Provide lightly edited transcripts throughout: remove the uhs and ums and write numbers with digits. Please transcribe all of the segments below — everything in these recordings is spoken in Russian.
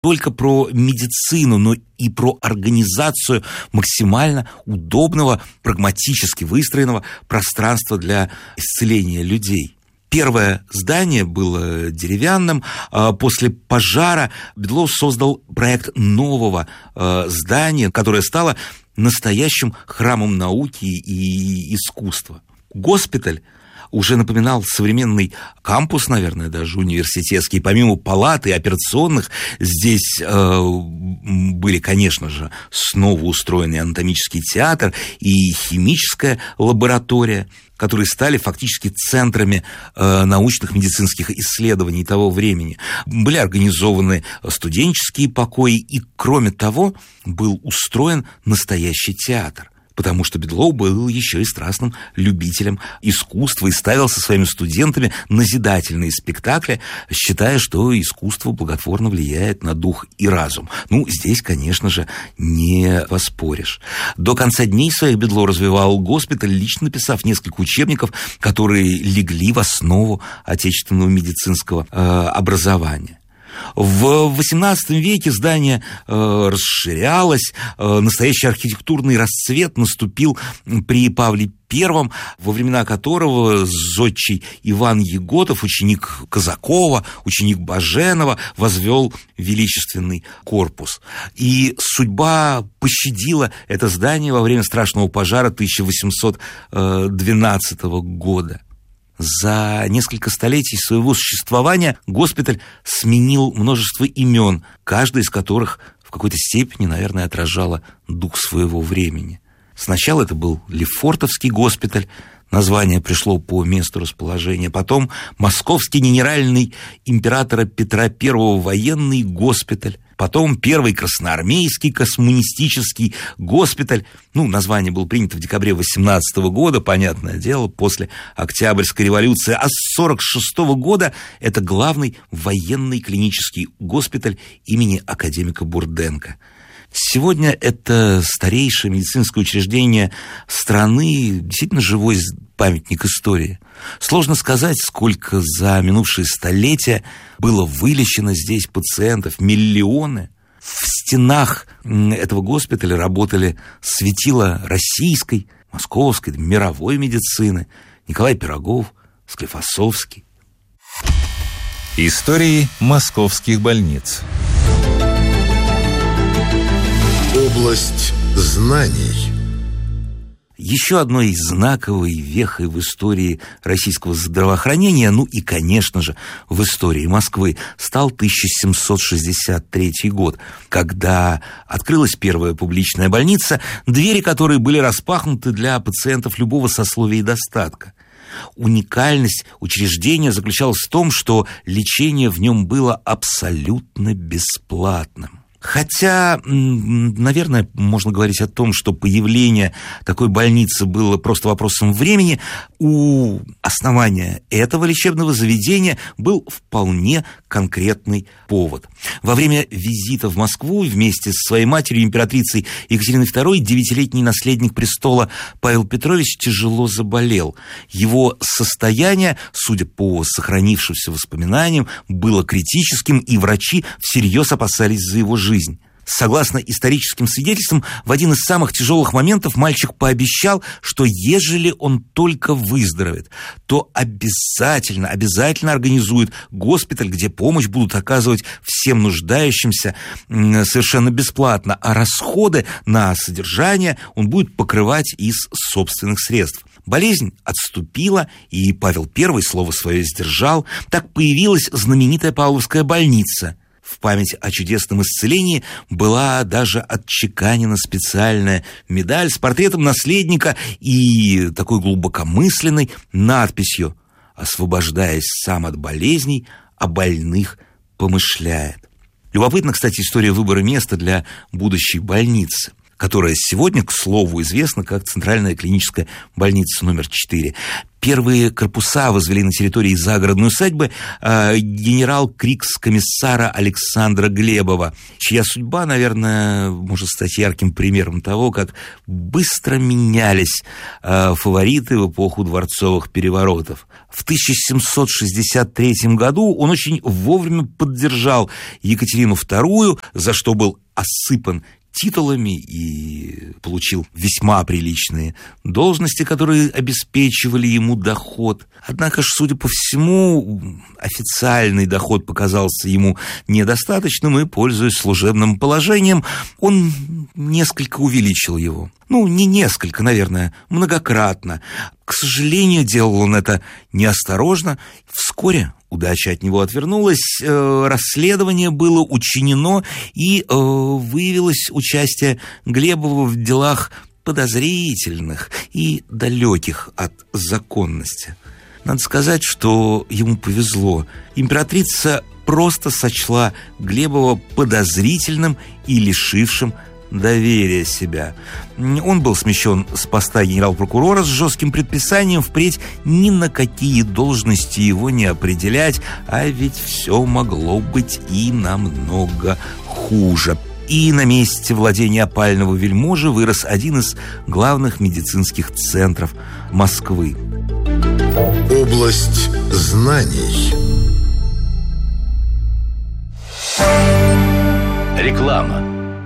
только про медицину, но и про организацию максимально удобного, прагматически выстроенного пространства для исцеления людей. Первое здание было деревянным. После пожара Бедлоу создал проект нового здания, которое стало настоящим храмом науки и искусства. Госпиталь уже напоминал современный кампус, наверное, даже университетский. Помимо палат и операционных, здесь были, конечно же, снова устроенный анатомический театр и химическая лаборатория, которые стали фактически центрами научных медицинских исследований того времени. Были организованы студенческие покои, и, кроме того, был устроен настоящий театр. Потому что Бедлоу был еще и страстным любителем искусства и ставил со своими студентами назидательные спектакли, считая, что искусство благотворно влияет на дух и разум. Здесь, конечно же, не поспоришь. До конца дней своих Бедлоу развивал госпиталь, лично написав несколько учебников, которые легли в основу отечественного медицинского образования. В XVIII веке здание расширялось, настоящий архитектурный расцвет наступил при Павле I, во времена которого зодчий Иван Еготов, ученик Казакова, ученик Баженова, возвел величественный корпус. И судьба пощадила это здание во время страшного пожара 1812 года. За несколько столетий своего существования госпиталь сменил множество имен, каждое из которых в какой-то степени, наверное, отражало дух своего времени. Сначала это был Лефортовский госпиталь, название пришло по месту расположения, потом Московский генеральный императора Петра I военный госпиталь, потом Первый красноармейский космонистический госпиталь. Название было принято в декабре 18 года, понятное дело, после Октябрьской революции. А с 1946 года это главный военный клинический госпиталь имени академика Бурденко. Сегодня это старейшее медицинское учреждение страны, действительно живой памятник истории. Сложно сказать, сколько за минувшие столетия было вылечено здесь пациентов, миллионы. В стенах этого госпиталя работали светила российской, московской, мировой медицины. Николай Пирогов, Склифосовский. Истории московских больниц. Область знаний. Еще одной знаковой вехой в истории российского здравоохранения, и, конечно же, в истории Москвы, стал 1763 год, когда открылась первая публичная больница, двери которой были распахнуты для пациентов любого сословия и достатка. Уникальность учреждения заключалась в том, что лечение в нем было абсолютно бесплатным. Хотя, наверное, можно говорить о том, что появление такой больницы было просто вопросом времени, у основания этого лечебного заведения был вполне конкретный повод. Во время визита в Москву вместе со своей матерью, императрицей Екатериной II, 9-летний наследник престола Павел Петрович тяжело заболел. Его состояние, судя по сохранившимся воспоминаниям, было критическим, и врачи всерьез опасались за его жизнь. Согласно историческим свидетельствам, в один из самых тяжелых моментов мальчик пообещал, что ежели он только выздоровеет, то обязательно организует госпиталь, где помощь будут оказывать всем нуждающимся совершенно бесплатно, а расходы на содержание он будет покрывать из собственных средств. Болезнь отступила, и Павел I слово свое сдержал. Так появилась знаменитая Павловская больница. В память о чудесном исцелении была даже отчеканена специальная медаль с портретом наследника и такой глубокомысленной надписью: «Освобождаясь сам от болезней, о больных помышляет». Любопытна, кстати, история выбора места для будущей больницы. которая сегодня, к слову, известна как Центральная клиническая больница номер 4. Первые корпуса возвели на территории загородной усадьбы генерал-крикс-комиссара Александра Глебова, чья судьба, наверное, может стать ярким примером того, как быстро менялись фавориты в эпоху дворцовых переворотов. В 1763 году он очень вовремя поддержал Екатерину II, за что был осыпан титулами и получил весьма приличные должности, которые обеспечивали ему доход. Однако ж, судя по всему, официальный доход показался ему недостаточным, и, пользуясь служебным положением, он несколько увеличил его. Не несколько, наверное, многократно. К сожалению, делал он это неосторожно. Вскоре удача от него отвернулась, расследование было учинено, и выявилось участие Глебова в делах подозрительных и далеких от законности. Надо сказать, что ему повезло. Императрица просто сочла Глебова подозрительным и лишившим доверия себя. Он был смещен с поста генерал-прокурора с жестким предписанием впредь ни на какие должности его не определять, а ведь все могло быть и намного хуже. И на месте владения опального вельможи вырос один из главных медицинских центров Москвы. Область знаний. Реклама.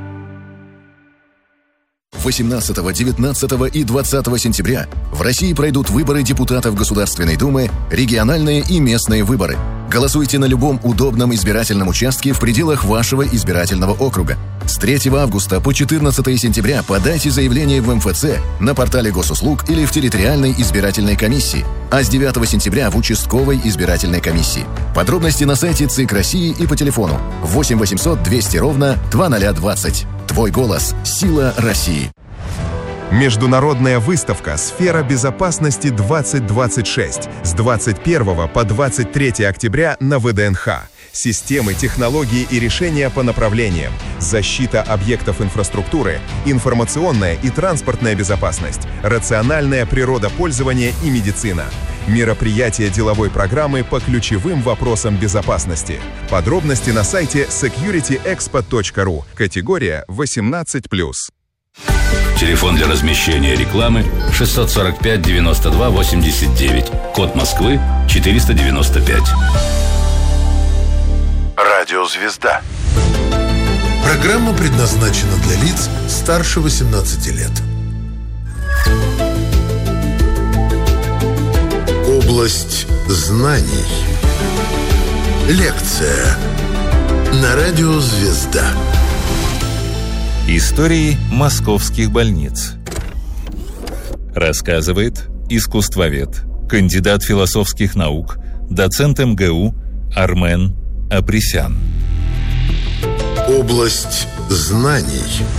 18, 19 и 20 сентября в России пройдут выборы депутатов Государственной Думы, региональные и местные выборы. Голосуйте на любом удобном избирательном участке в пределах вашего избирательного округа. С 3 августа по 14 сентября подайте заявление в МФЦ, на портале госуслуг или в территориальной избирательной комиссии, а с 9 сентября в участковой избирательной комиссии. Подробности на сайте ЦИК России и по телефону 8 800 200 ровно 2020. Твой голос – сила России. Международная выставка «Сфера безопасности-2026» с 21 по 23 октября на ВДНХ. Системы, технологии и решения по направлениям: защита объектов инфраструктуры, информационная и транспортная безопасность, рациональное природопользование и медицина. Мероприятия деловой программы по ключевым вопросам безопасности. Подробности на сайте securityexpo.ru. Категория 18+. Телефон для размещения рекламы 645 92 89. Код Москвы 495. Радиозвезда. Программа предназначена для лиц старше 18 лет. Область знаний. Лекция на Радиозвезда. Истории московских больниц. Рассказывает искусствовед, кандидат философских наук, доцент МГУ Армен Апресян. Область знаний.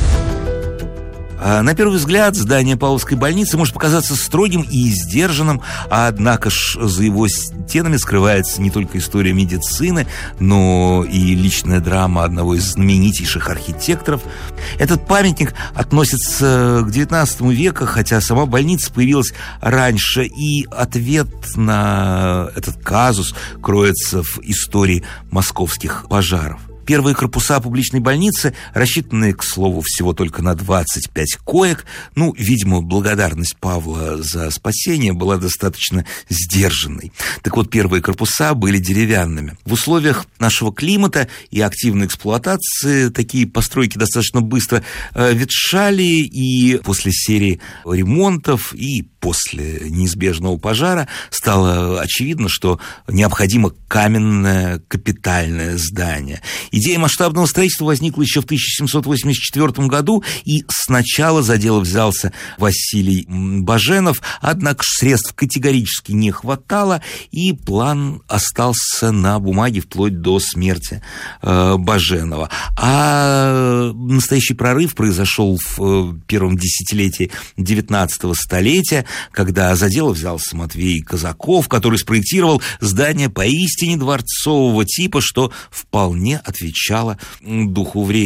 На первый взгляд, здание Павловской больницы может показаться строгим и сдержанным, однако ж за его стенами скрывается не только история медицины, но и личная драма одного из знаменитейших архитекторов. Этот памятник относится к XIX веку, хотя сама больница появилась раньше, и ответ на этот казус кроется в истории московских пожаров. Первые корпуса публичной больницы, рассчитанные, к слову, всего только на 25 коек, видимо, благодарность Павла за спасение была достаточно сдержанной. Так вот, первые корпуса были деревянными. В условиях нашего климата и активной эксплуатации такие постройки достаточно быстро ветшали, и после серии ремонтов и после неизбежного пожара стало очевидно, что необходимо каменное капитальное здание. Идея масштабного строительства возникла еще в 1784 году, и сначала за дело взялся Василий Баженов, однако средств категорически не хватало, и план остался на бумаге вплоть до смерти Баженова. А настоящий прорыв произошел в первом десятилетии 19 столетия, когда за дело взялся Матвей Казаков, который спроектировал здание поистине дворцового типа, что вполне отвечало духу времени.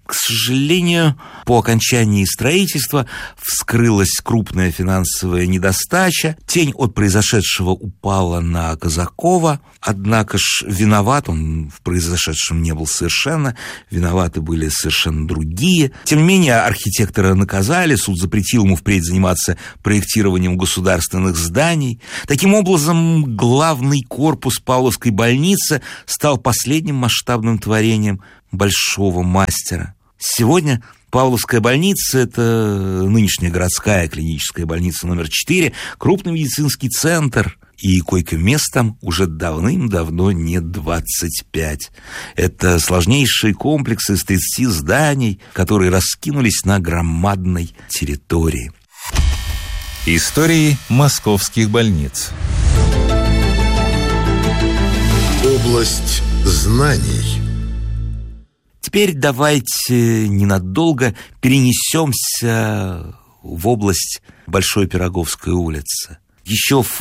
К сожалению, по окончании строительства вскрылась крупная финансовая недостача, тень от произошедшего упала на Казакова, однако ж виноват он в произошедшем не был совершенно, виноваты были совершенно другие. Тем не менее, архитектора наказали, суд запретил ему впредь заниматься проектированием государственных зданий. Таким образом, главный корпус Павловской больницы стал последним масштабным творением большого мастера. Сегодня Павловская больница – это нынешняя городская клиническая больница номер 4, крупный медицинский центр, и койко-мест там уже давным-давно не 25. Это сложнейшие комплексы из 30 зданий, которые раскинулись на громадной территории. Истории московских больниц. Область знаний. Теперь давайте ненадолго перенесемся в область Большой Пироговской улицы. Еще в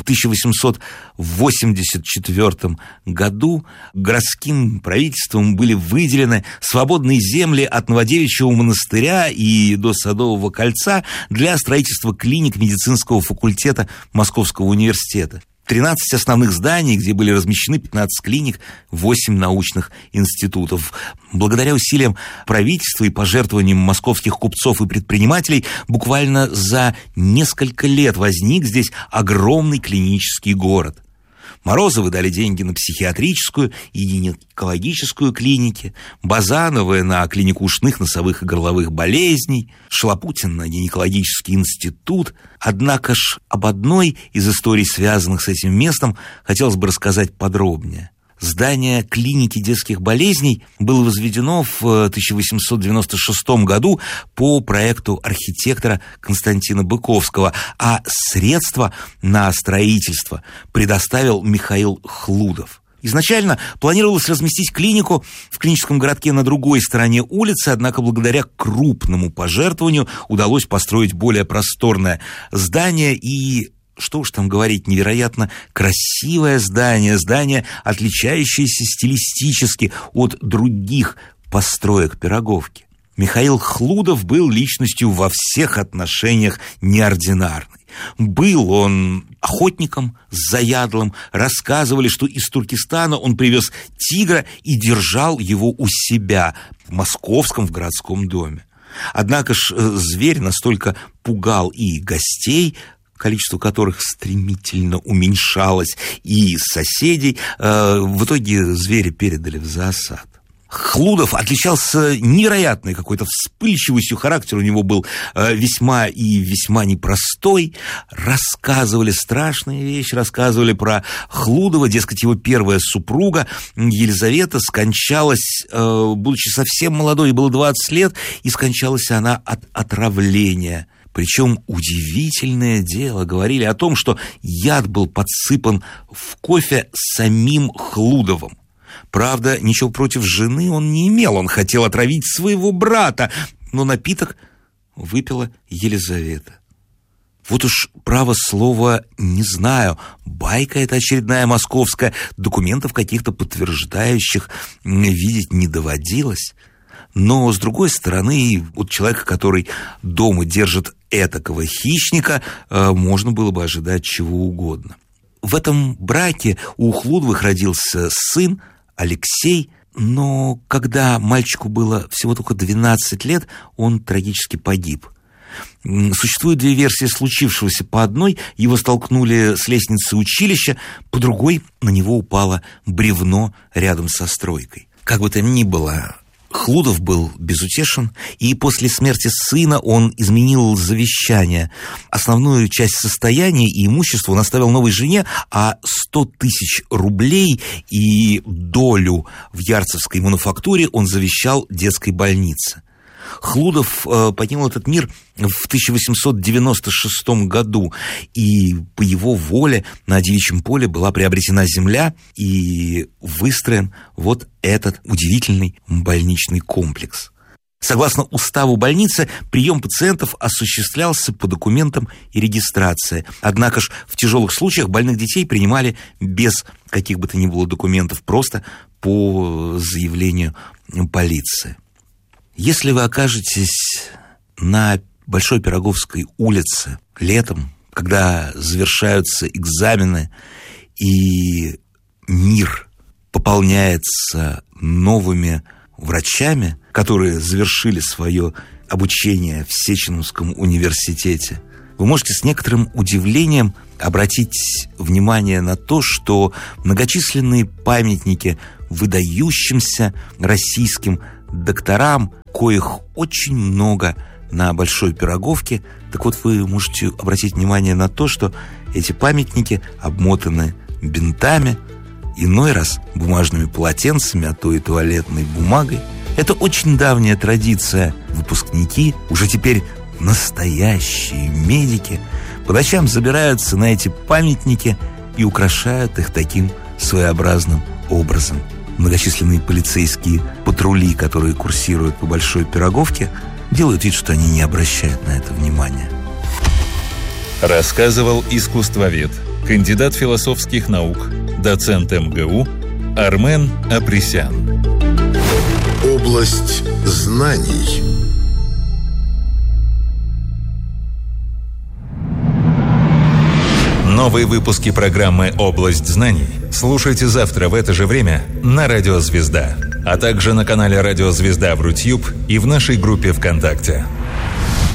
1884 году городским правительством были выделены свободные земли от Новодевичьего монастыря и до Садового кольца для строительства клиник медицинского факультета Московского университета. 13 основных зданий, где были размещены 15 клиник, 8 научных институтов. Благодаря усилиям правительства и пожертвованиям московских купцов и предпринимателей буквально за несколько лет возник здесь огромный клинический город. Морозовы дали деньги на психиатрическую и гинекологическую клиники, Базановы на клинику ушных, носовых и горловых болезней, Шлапутин на гинекологический институт. Однако ж об одной из историй, связанных с этим местом, хотелось бы рассказать подробнее. Здание клиники детских болезней было возведено в 1896 году по проекту архитектора Константина Быковского, а средства на строительство предоставил Михаил Хлудов. Изначально планировалось разместить клинику в клиническом городке на другой стороне улицы, однако благодаря крупному пожертвованию удалось построить более просторное здание и... Что уж там говорить, невероятно красивое здание, отличающееся стилистически от других построек Пироговки. Михаил Хлудов был личностью во всех отношениях неординарной. Был он охотником заядлым, рассказывали, что из Туркестана он привез тигра и держал его у себя в московском в городском доме. Однако ж зверь настолько пугал и гостей, количество которых стремительно уменьшалось, и соседей, в итоге зверя передали в зоосад. Хлудов отличался невероятной какой-то вспыльчивостью, характер у него был весьма и весьма непростой. Рассказывали страшные вещи, рассказывали про Хлудова, дескать, его первая супруга Елизавета скончалась, будучи совсем молодой, ей было 20 лет, и скончалась она от отравления. Причем удивительное дело, говорили о том, что яд был подсыпан в кофе самим Хлудовым. Правда, ничего против жены он не имел, он хотел отравить своего брата, но напиток выпила Елизавета. Вот уж, право слово, не знаю, байка это очередная московская, документов каких-то подтверждающих видеть не доводилось. Но, с другой стороны, от человека, который дома держит этакого хищника, можно было бы ожидать чего угодно. В этом браке у Хлудовых родился сын Алексей, но когда мальчику было всего только 12 лет, он трагически погиб. Существует две версии случившегося. По одной, его столкнули с лестницы училища, по другой, на него упало бревно рядом со стройкой. Как бы то ни было, Хлудов был безутешен, и после смерти сына он изменил завещание. Основную часть состояния и имущества он оставил новой жене, а 100 тысяч рублей и долю в Ярцевской мануфактуре он завещал детской больнице. Хлудов покинул этот мир в 1896 году, и по его воле на Девичьем поле была приобретена земля и выстроен вот этот удивительный больничный комплекс. Согласно уставу больницы, прием пациентов осуществлялся по документам и регистрации. Однако ж в тяжелых случаях больных детей принимали без каких бы то ни было документов, просто по заявлению полиции. Если вы окажетесь на Большой Пироговской улице летом, когда завершаются экзамены и мир пополняется новыми врачами, которые завершили свое обучение в Сеченовском университете, вы можете с некоторым удивлением обратить внимание на то, что многочисленные памятники выдающимся российским докторам, коих очень много на Большой Пироговке, так вот вы можете обратить внимание на то, что эти памятники обмотаны бинтами, иной раз бумажными полотенцами, а то и туалетной бумагой. Это очень давняя традиция. Выпускники, уже теперь настоящие медики, по ночам забираются на эти памятники и украшают их таким своеобразным образом. Многочисленные полицейские патрули, которые курсируют по Большой Пироговке, делают вид, что они не обращают на это внимания. Рассказывал искусствовед, кандидат философских наук, доцент МГУ Армен Апресян. Область знаний. Новые выпуски программы «Область знаний» слушайте завтра в это же время на Радио Звезда, а также на канале Радио Звезда в Рутьюб и в нашей группе ВКонтакте.